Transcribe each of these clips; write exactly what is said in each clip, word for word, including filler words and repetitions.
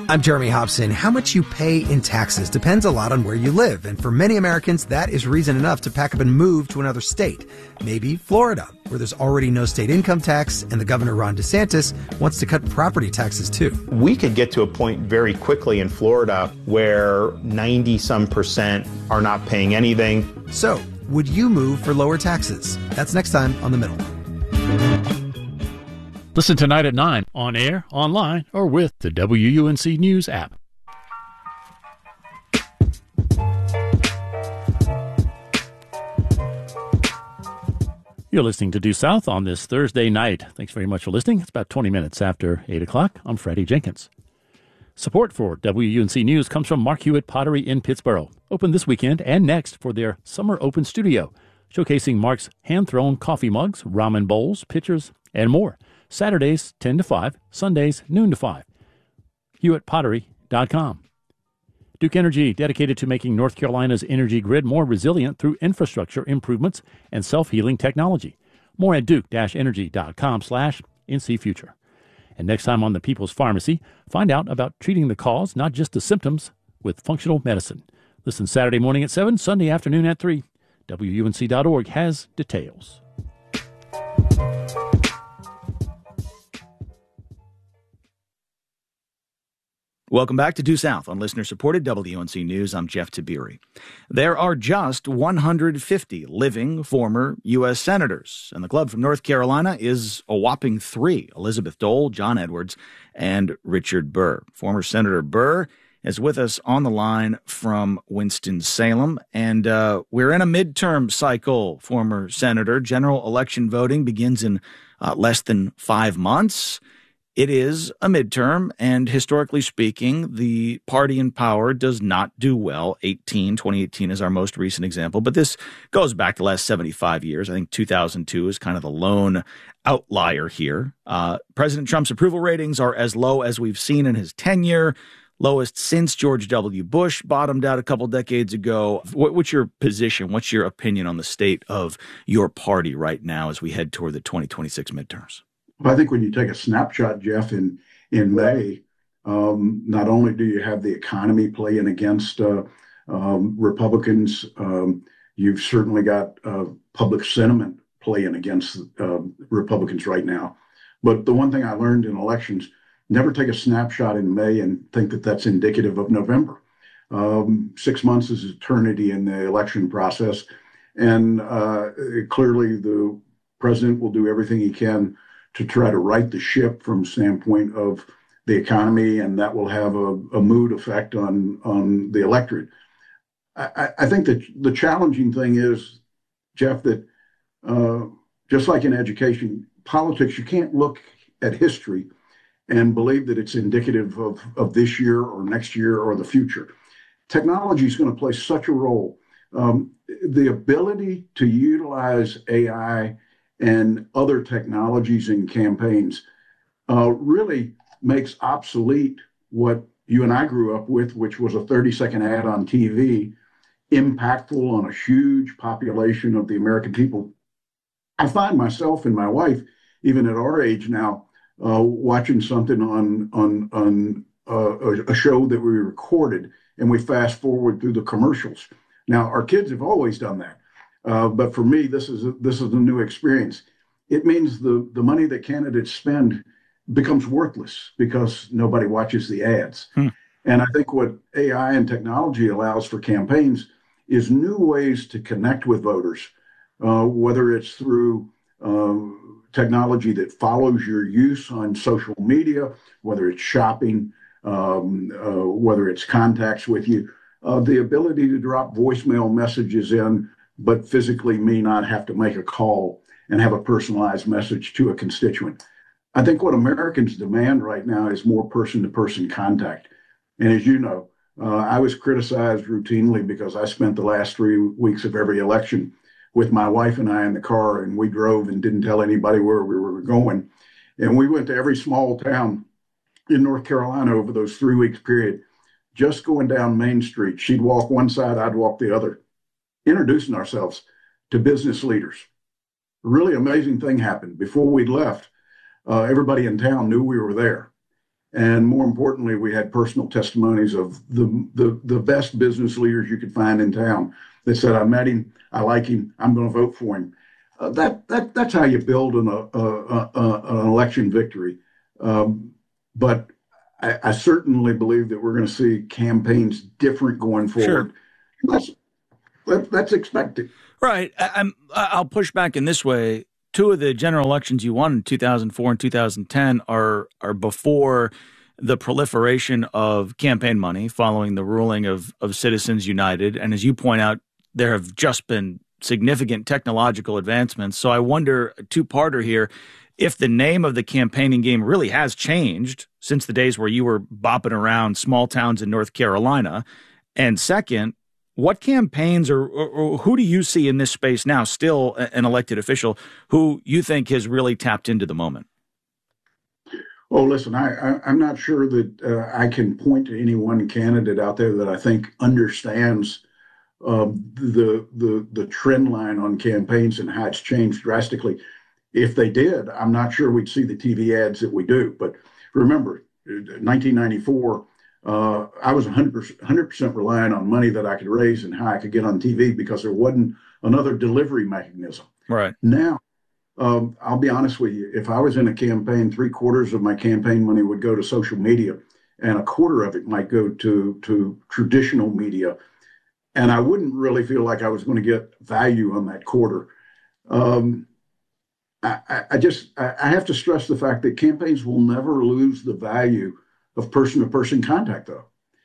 I'm Jeremy Hobson. How much you pay in taxes depends a lot on where you live. And for many Americans, that is reason enough to pack up and move to another state. Maybe Florida, where there's already no state income tax, and the governor, Ron DeSantis, wants to cut property taxes too. We could get to a point very quickly in Florida where ninety some percent are not paying anything. So, would you move for lower taxes? That's next time on The Middle. Listen tonight at nine, on air, online, or with the W U N C News app. You're listening to Due South on this Thursday night. Thanks very much for listening. It's about twenty minutes after eight o'clock. I'm Freddie Jenkins. Support for W U N C News comes from Mark Hewitt Pottery in Pittsboro. Open this weekend and next for their Summer Open Studio, showcasing Mark's hand-thrown coffee mugs, ramen bowls, pitchers, and more. Saturdays, ten to five, Sundays, noon to five. Hewitt Pottery dot com. Duke Energy, dedicated to making North Carolina's energy grid more resilient through infrastructure improvements and self-healing technology. More at duke energy dot com slash N C Future. And next time on The People's Pharmacy, find out about treating the cause, not just the symptoms, with functional medicine. Listen Saturday morning at seven, Sunday afternoon at three. W U N C dot org has details. Welcome back to Due South on listener-supported W U N C News. I'm Jeff Tiberi. There are just one hundred fifty living former U S senators, and the club from North Carolina is a whopping three: Elizabeth Dole, John Edwards, and Richard Burr. Former Senator Burr is with us on the line from Winston-Salem, and uh, we're in a midterm cycle, former Senator. General election voting begins in uh, less than five months. It is a midterm, and historically speaking, the party in power does not do well. eighteen, twenty eighteen is our most recent example, but this goes back the last seventy-five years. I think two thousand two is kind of the lone outlier here. Uh, President Trump's approval ratings are as low as we've seen in his tenure, lowest since George W. Bush bottomed out a couple decades ago. What, what's your position? What's your opinion on the state of your party right now as we head toward the twenty twenty-six midterms? Well, I think when you take a snapshot, Jeff, in in May, um, not only do you have the economy playing against uh, um, Republicans, um, you've certainly got uh, public sentiment playing against uh, Republicans right now. But the one thing I learned in elections, never take a snapshot in May and think that that's indicative of November. Um, six months is eternity in the election process. And uh, clearly the president will do everything he can to try to right the ship from standpoint of the economy, and that will have a, a mood effect on, on the electorate. I, I think that the challenging thing is, Jeff, that uh, just like in education, politics, you can't look at history and believe that it's indicative of, of this year or next year or the future. Technology is going to play such a role. Um, the ability to utilize A I and other technologies in campaigns uh, really makes obsolete what you and I grew up with, which was a thirty second ad on T V, impactful on a huge population of the American people. I find myself and my wife, even at our age now, uh, watching something on, on, on uh, a show that we recorded, and we fast forward through the commercials. Now, our kids have always done that. Uh, but for me, this is a, this is a new experience. It means the, the money that candidates spend becomes worthless because nobody watches the ads. Hmm. And I think what A I and technology allows for campaigns is new ways to connect with voters, uh, whether it's through uh, technology that follows your use on social media, whether it's shopping, um, uh, whether it's contacts with you, uh, the ability to drop voicemail messages in, but physically may not have to make a call and have a personalized message to a constituent. I think what Americans demand right now is more person-to-person contact. And as you know, uh, I was criticized routinely because I spent the last three weeks of every election with my wife and I in the car, and we drove and didn't tell anybody where we were going. And we went to every small town in North Carolina over those three weeks period, just going down Main Street. She'd walk one side, I'd walk the other, introducing ourselves to business leaders. A really amazing thing happened. Before we left, uh, everybody in town knew we were there. And more importantly, we had personal testimonies of the, the, the best business leaders you could find in town that said, I met him, I like him, I'm going to vote for him. Uh, that, that, that's how you build an, a, a, a, an election victory. Um, but I, I certainly believe that we're going to see campaigns different going forward. Sure. That's, that, that's expected. Right. I, I'm, I'll push back in this way. Two of the general elections you won in two thousand four and two thousand ten are are before the proliferation of campaign money following the ruling of, of Citizens United. And as you point out, there have just been significant technological advancements. So I wonder, a two-parter here, if the name of the campaigning game really has changed since the days where you were bopping around small towns in North Carolina. And second, what campaigns or, or, or who do you see in this space now, still an elected official, who you think has really tapped into the moment? Oh, listen, I, I, I'm not sure that uh, I can point to any one candidate out there that I think understands uh, the, the, the trend line on campaigns and how it's changed drastically. If they did, I'm not sure we'd see the T V ads that we do. But remember, nineteen ninety-four, Uh, I was one hundred percent relying on money that I could raise and how I could get on T V because there wasn't another delivery mechanism. Right. Now, um, I'll be honest with you. If I was in a campaign, three quarters of my campaign money would go to social media and a quarter of it might go to, to traditional media. And I wouldn't really feel like I was going to get value on that quarter. Um, I, I just, I have to stress the fact that campaigns will never lose the value of person-to-person contact, though.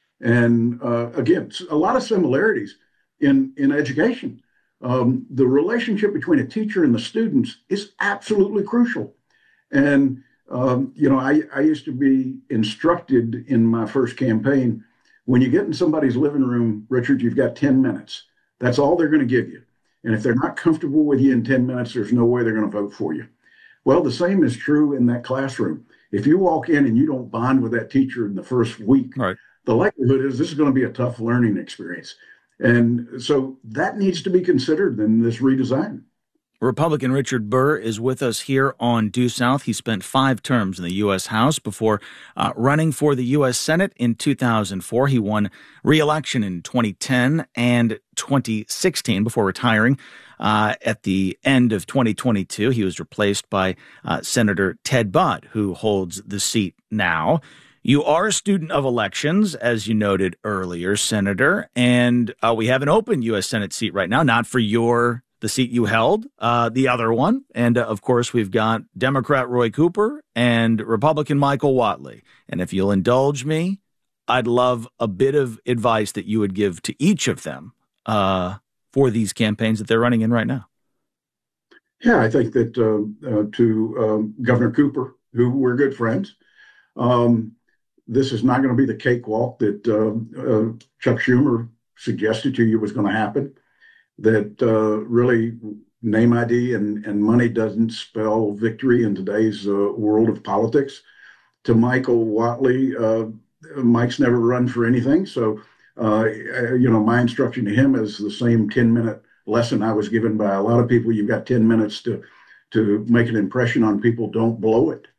And uh, again, a lot of similarities in, in education. Um, the relationship between a teacher and the students is absolutely crucial. And, um, you know, I, I used to be instructed in my first campaign, when you get in somebody's living room, Richard, you've got ten minutes. That's all they're going to give you. And if they're not comfortable with you in ten minutes, there's no way they're going to vote for you. Well, the same is true in that classroom. If you walk in and you don't bond with that teacher in the first week, right, the likelihood is this is going to be a tough learning experience. And so that needs to be considered in this redesign. Republican Richard Burr is with us here on Due South. He spent five terms in the U S House before uh, running for the U S Senate in two thousand four. He won re-election in twenty ten and twenty sixteen before retiring. Uh, at the end of twenty twenty-two, he was replaced by uh, Senator Ted Budd, who holds the seat now. You are a student of elections, as you noted earlier, Senator, and uh, we have an open U S Senate seat right now, not for your the seat you held, uh, the other one. And, uh, of course, we've got Democrat Roy Cooper and Republican Michael Whatley. And if you'll indulge me, I'd love a bit of advice that you would give to each of them uh, for these campaigns that they're running in right now. Yeah, I think that uh, uh, to um, Governor Cooper, who we're good friends, um, this is not going to be the cakewalk that uh, uh, Chuck Schumer suggested to you was going to happen. That uh, really name I D and, and money doesn't spell victory in today's uh, world of politics. To Michael Whatley, uh, Mike's never run for anything. So, uh, you know, my instruction to him is the same ten-minute lesson I was given by a lot of people. You've got ten minutes to, to make an impression on people. Don't blow it.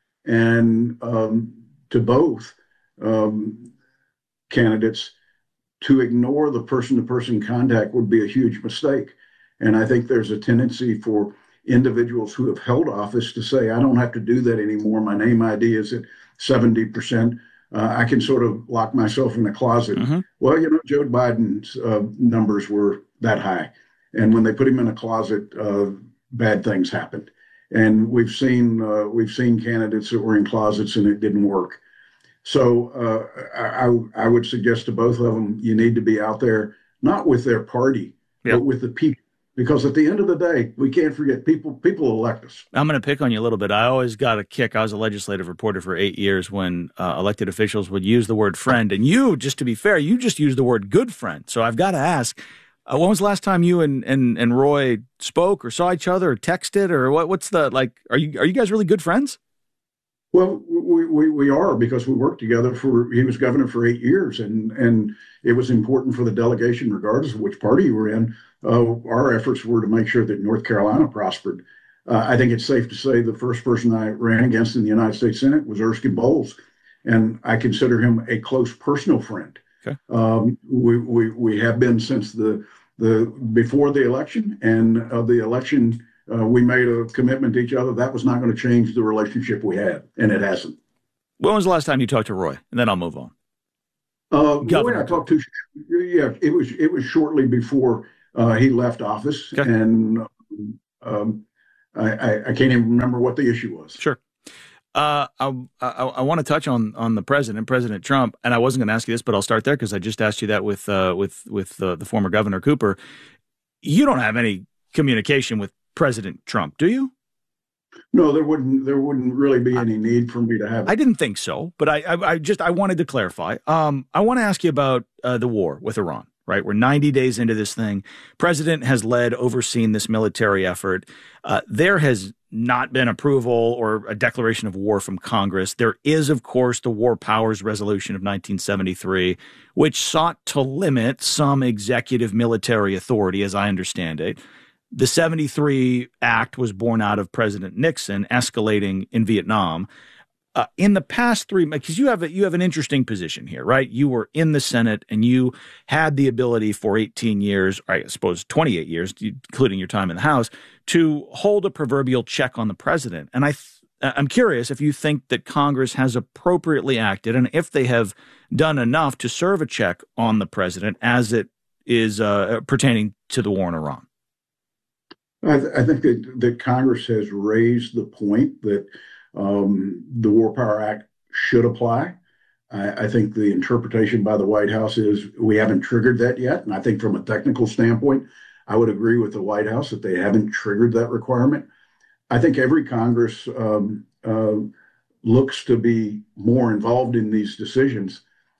And um, to both um, candidates, to ignore the person-to-person contact would be a huge mistake. And I think there's a tendency for individuals who have held office to say, I don't have to do that anymore. My name I D is at seventy percent. Uh, I can sort of lock myself in the closet. Mm-hmm. Well, you know, Joe Biden's uh, numbers were that high. And when they put him in a closet, uh, bad things happened. And we've seen uh, we've seen candidates that were in closets and it didn't work. So uh, I, I would suggest to both of them, you need to be out there, not with their party, yep. but with the people. Because at the end of the day, we can't forget people people elect us. I'm going to pick on you a little bit. I always got a kick. I was a legislative reporter for eight years when uh, elected officials would use the word friend. And you, just to be fair, you just used the word good friend. So I've got to ask, uh, when was the last time you and, and, and Roy spoke or saw each other or texted? Or what? what's the, like, are you are you guys really good friends? Well, we, we, we are, because we worked together for, he was governor for eight years and, and it was important for the delegation, regardless of which party you were in. Uh, our efforts were to make sure that North Carolina prospered. Uh, I think it's safe to say the first person I ran against in the United States Senate was Erskine Bowles. and I consider him a close personal friend. Okay. Um, we, we we have been since the the before the election, and uh, the election uh, we made a commitment to each other that was not going to change the relationship we had, and it hasn't. When was the last time you talked to Roy? And then I'll move on. Uh, Roy, I talked to, yeah, it was it was shortly before uh, he left office, okay. and um, I, I, I can't even remember what the issue was. Sure. Uh, I, I, I want to touch on on the president, President Trump, and I wasn't going to ask you this, but I'll start there because I just asked you that with uh, with with uh, the former Governor Cooper. You don't have any communication with President Trump, do you? No, there wouldn't there wouldn't really be any need for me to have it. I didn't think so, but I I, I just I wanted to clarify. Um, I want to ask you about uh, the war with Iran. Right, we're ninety days into this thing. President has led, overseen this military effort. Uh, there has not been approval or a declaration of war from Congress. There is, of course, the War Powers Resolution of nineteen seventy-three, which sought to limit some executive military authority, as I understand it. The seventy-three Act was born out of President Nixon escalating in Vietnam. Uh, in the past three, because you have a, you have an interesting position here, right? You were in the Senate and you had the ability for eighteen years, or I suppose twenty-eight years, including your time in the House, to hold a proverbial check on the president. And I, th- I'm curious if you think that Congress has appropriately acted, and if they have done enough to serve a check on the president as it is uh, pertaining to the war in Iran. I, th- I think that, that Congress has raised the point that Um, the War Power Act should apply. I, I think the interpretation by the White House is we haven't triggered that yet. And I think from a technical standpoint, I would agree with the White House that they haven't triggered that requirement. I think every Congress um, uh, looks to be more involved in these decisions.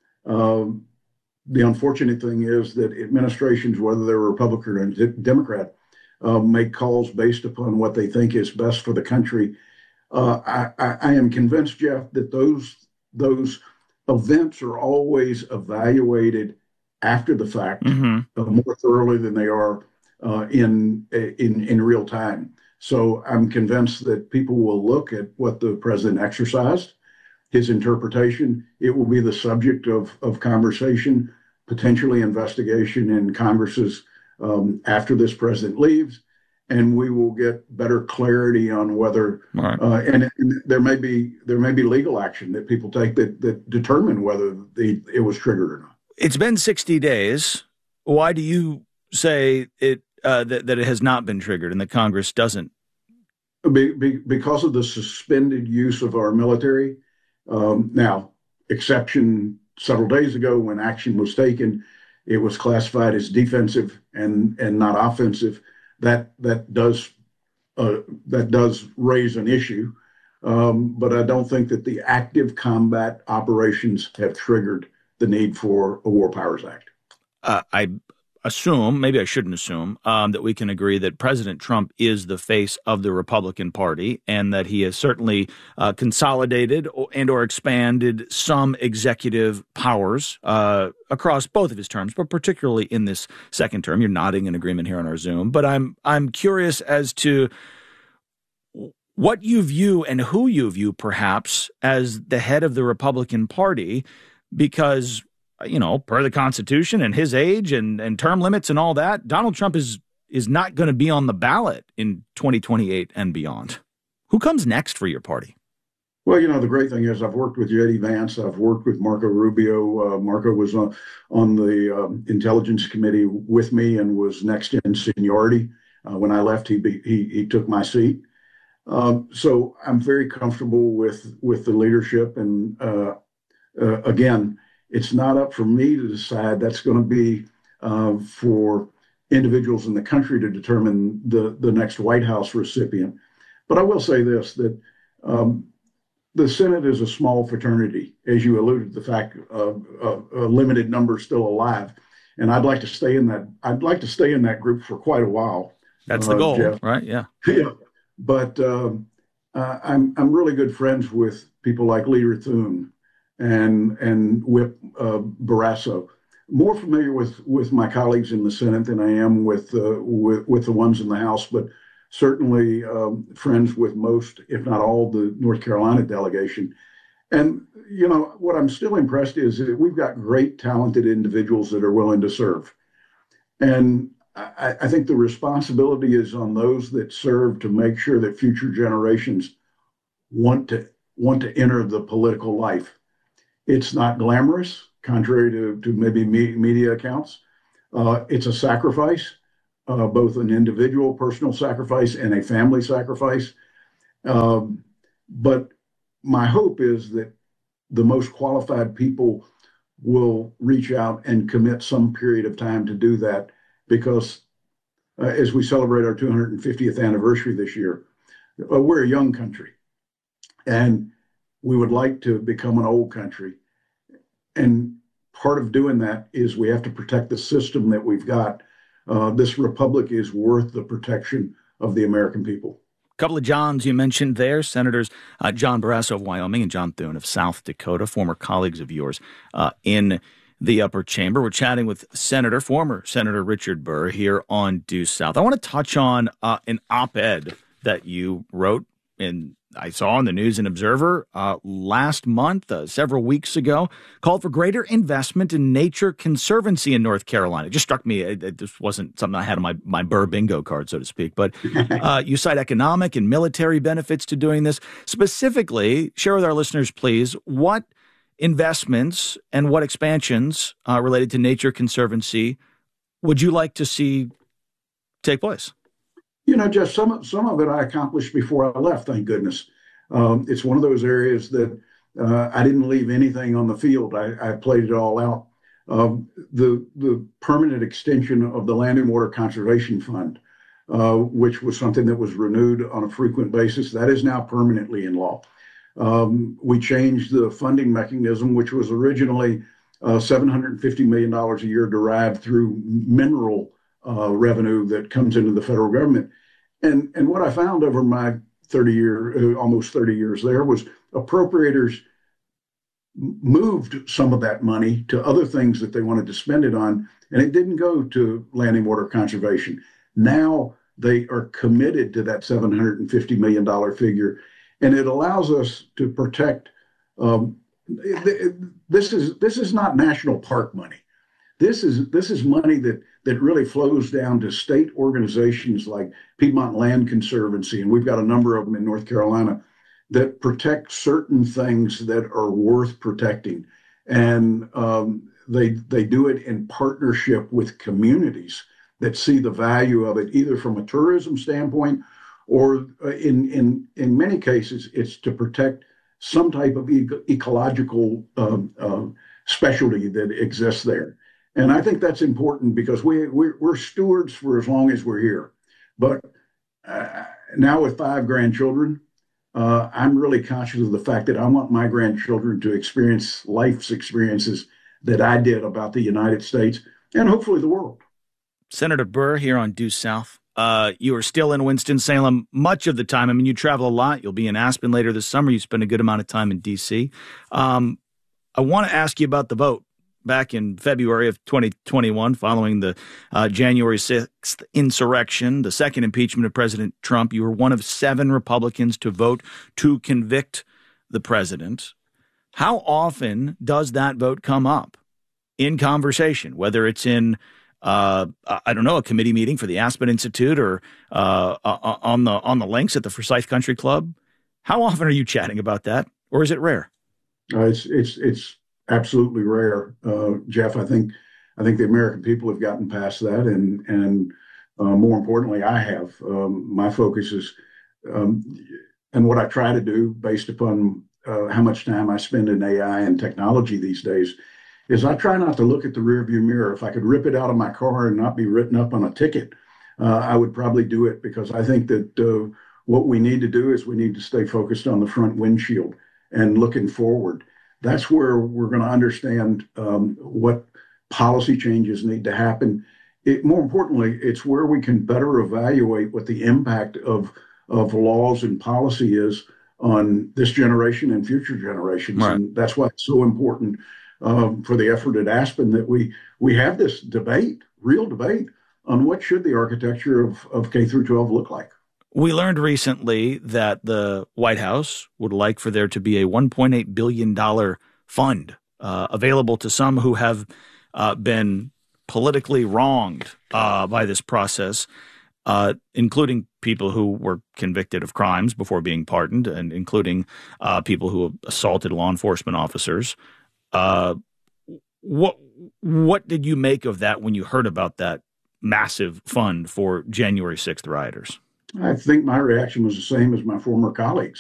Um, the unfortunate thing is that administrations, whether they're Republican or de- Democrat, uh, make calls based upon what they think is best for the country. Uh, I, I am convinced, Jeff, that those those events are always evaluated after the fact, mm-hmm. uh, more thoroughly than they are uh, in in in real time. So I'm convinced that people will look at what the president exercised, his interpretation. It will be the subject of of conversation, potentially investigation in Congress's um, after this president leaves. And we will get better clarity on whether, right. uh, and, and there may be there may be legal action that people take that that determine whether the, it was triggered or not. It's been sixty days. Why do you say it uh, that that it has not been triggered and that Congress doesn't? Be, be, because of the suspended use of our military. Um, now, exception several days ago when action was taken, it was classified as defensive and and not offensive. That that does uh, that does raise an issue, um, but I don't think that the active combat operations have triggered the need for a War Powers Act. Uh, I assume, maybe I shouldn't assume, um, that we can agree that President Trump is the face of the Republican Party and that he has certainly uh, consolidated and or expanded some executive powers uh, across both of his terms, but particularly in this second term. You're nodding in agreement here on our Zoom, but I'm I'm curious as to what you view and who you view perhaps as the head of the Republican Party, because you know, per the Constitution and his age and, and term limits and all that, Donald Trump is is not going to be on the ballot in twenty twenty-eight and beyond. Who comes next for your party? Well, you know, the great thing is I've worked with J D Vance. I've worked with Marco Rubio. Uh, Marco was on, on the um, Intelligence Committee with me and was next in seniority. Uh, when I left, he, be, he he took my seat. Um, so I'm very comfortable with, with the leadership. And uh, uh, again, it's not up for me to decide. That's going to be uh, for individuals in the country to determine the, the next White House recipient. But I will say this, that um, the Senate is a small fraternity, as you alluded to the fact of uh, a limited number still alive. And I'd like to stay in that. I'd like to stay in that group for quite a while. That's the uh, goal, Jeff. Right? Yeah. Yeah. But um, uh, I'm I'm really good friends with people like Leader Thune and and Whip uh, Barrasso. More familiar with, with my colleagues in the Senate than I am with uh, with with the ones in the House, but certainly um, friends with most, if not all, the North Carolina delegation. And, you know, what I'm still impressed is that we've got great, talented individuals that are willing to serve. And I, I think the responsibility is on those that serve to make sure that future generations want to want to enter the political life. It's not glamorous, contrary to, to maybe me, media accounts. Uh, it's a sacrifice, uh, both an individual personal sacrifice and a family sacrifice. Um, but my hope is that the most qualified people will reach out and commit some period of time to do that, because uh, as we celebrate our two hundred fiftieth anniversary this year, uh, we're a young country, and we would like to become an old country. And part of doing that is we have to protect the system that we've got. Uh, this republic is worth the protection of the American people. A couple of Johns you mentioned there, Senators uh, John Barrasso of Wyoming and John Thune of South Dakota, former colleagues of yours uh, in the upper chamber. We're chatting with Senator, former Senator Richard Burr here on Due South. I want to touch on uh, an op-ed that you wrote in I saw in the News and Observer uh, last month, uh, several weeks ago, called for greater investment in nature conservancy in North Carolina. It just struck me. It, it just wasn't something I had on my, my Burr bingo card, so to speak. But uh, you cite economic and military benefits to doing this. Specifically, share with our listeners, please, what investments and what expansions uh, related to nature conservancy would you like to see take place? You know, Jeff, some, some of it I accomplished before I left, thank goodness. Um, it's one of those areas that uh, I didn't leave anything on the field. I, I played it all out. Um, the, the permanent extension of the Land and Water Conservation Fund, uh, which was something that was renewed on a frequent basis, that is now permanently in law. Um, we changed the funding mechanism, which was originally uh, seven hundred fifty million dollars a year derived through mineral Uh, revenue that comes into the federal government. And, and what I found over my thirty year, uh, almost thirty years there was appropriators moved some of that money to other things that they wanted to spend it on, and it didn't go to land and water conservation. Now they are committed to that seven hundred fifty million dollars figure, and it allows us to protect. Um, this is this is not national park money. This is this is money that that really flows down to state organizations like Piedmont Land Conservancy, and we've got a number of them in North Carolina that protect certain things that are worth protecting, and um, they they do it in partnership with communities that see the value of it, either from a tourism standpoint, or in in in many cases it's to protect some type of eco- ecological um, uh, specialty that exists there. And I think that's important because we, we're, we're stewards for as long as we're here. But uh, now with five grandchildren, uh, I'm really conscious of the fact that I want my grandchildren to experience life's experiences that I did about the United States and hopefully the world. Senator Burr here on Due South. Uh, you are still in Winston-Salem much of the time. I mean, you travel a lot. You'll be in Aspen later this summer. You spend a good amount of time in D C. Um, I want to ask you about the vote. Back in February of twenty twenty-one, following the uh, January sixth insurrection, the second impeachment of President Trump, you were one of seven Republicans to vote to convict the president. How often does that vote come up in conversation, whether it's in, uh, I don't know, a committee meeting for the Aspen Institute or uh, on the on the links at the Forsyth Country Club? How often are you chatting about that, or is it rare? Uh, it's it's it's. Absolutely rare, uh, Jeff. I think I think the American people have gotten past that, and and uh, more importantly, I have. Um, my focus is, um, and what I try to do, based upon uh, how much time I spend in A I and technology these days, is I try not to look at the rearview mirror. If I could rip it out of my car and not be written up on a ticket, uh, I would probably do it, because I think that uh, what we need to do is we need to stay focused on the front windshield and looking forward. That's where we're going to understand um, what policy changes need to happen. It, more importantly, it's where we can better evaluate what the impact of of laws and policy is on this generation and future generations. Right. And that's why it's so important um, for the effort at Aspen that we we have this debate, real debate, on what should the architecture of, of K through twelve look like. We learned recently that the White House would like for there to be a one point eight billion dollars fund uh, available to some who have uh, been politically wronged uh, by this process, uh, including people who were convicted of crimes before being pardoned, and including uh, people who assaulted law enforcement officers. Uh, what what did you make of that when you heard about that massive fund for January sixth rioters? I think my reaction was the same as my former colleagues.